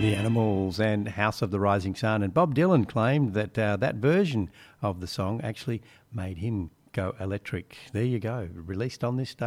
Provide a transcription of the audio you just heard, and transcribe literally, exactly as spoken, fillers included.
The Animals and House of the Rising Sun. And Bob Dylan claimed that uh, that version of the song actually made him go electric. There you go, released on this day.